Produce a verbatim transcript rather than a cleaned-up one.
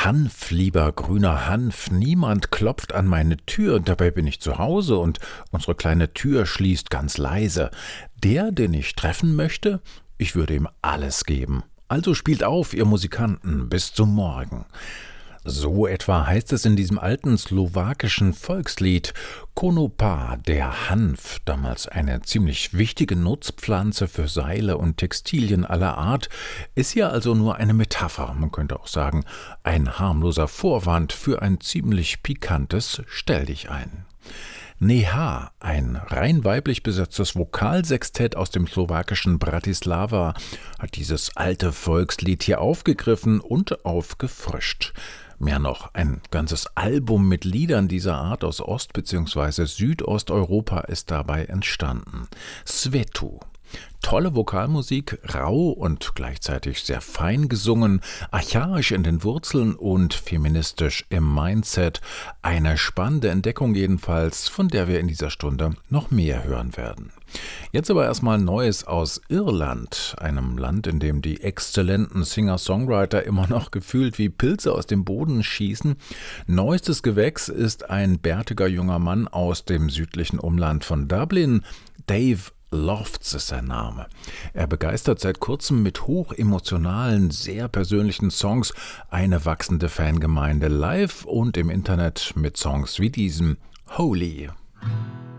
Hanf, lieber grüner Hanf, niemand klopft an meine Tür, dabei bin ich zu Hause und unsere kleine Tür schließt ganz leise. Der, den ich treffen möchte, ich würde ihm alles geben. Also spielt auf, ihr Musikanten, bis zum Morgen. So etwa heißt es in diesem alten slowakischen Volkslied. Konopa, der Hanf, damals eine ziemlich wichtige Nutzpflanze für Seile und Textilien aller Art, ist ja also nur eine Metapher, man könnte auch sagen, ein harmloser Vorwand für ein ziemlich pikantes Stelldichein. Neha, ein rein weiblich besetztes Vokalsextett aus dem slowakischen Bratislava, hat dieses alte Volkslied hier aufgegriffen und aufgefrischt. Mehr noch, ein ganzes Album mit Liedern dieser Art aus Ost- bzw. Südosteuropa ist dabei entstanden. Svetu. Tolle Vokalmusik, rau und gleichzeitig sehr fein gesungen, archaisch in den Wurzeln und feministisch im Mindset. Eine spannende Entdeckung jedenfalls, von der wir in dieser Stunde noch mehr hören werden. Jetzt aber erstmal Neues aus Irland, einem Land, in dem die exzellenten Singer-Songwriter immer noch gefühlt wie Pilze aus dem Boden schießen. Neuestes Gewächs ist ein bärtiger junger Mann aus dem südlichen Umland von Dublin, Dave Lofts ist sein Name. Er begeistert seit kurzem mit hochemotionalen, sehr persönlichen Songs eine wachsende Fangemeinde live und im Internet mit Songs wie diesem Holy.